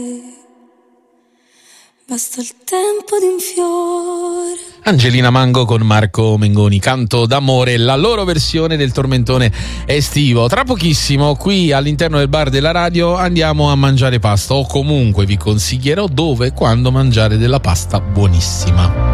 Basta il tempo di un fiore. Angelina Mango con Marco Mengoni, Canto d'amore, la loro versione del tormentone estivo. Tra pochissimo qui all'interno del bar della radio andiamo a mangiare pasta, o comunque vi consiglierò dove e quando mangiare della pasta buonissima.